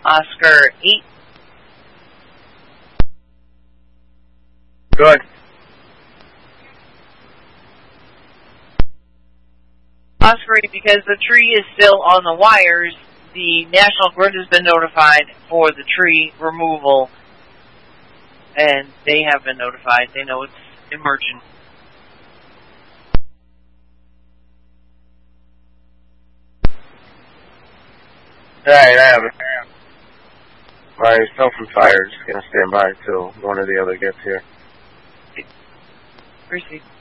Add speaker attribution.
Speaker 1: Oscar 8.
Speaker 2: Good.
Speaker 1: Oscar 8, because the tree is still on the wires, the National Grid has been notified for the tree removal, and they have been notified. They know it's emergent.
Speaker 2: Alright, I have it. Myself and Fire just gonna stand by until one or the other gets here.
Speaker 1: Proceed.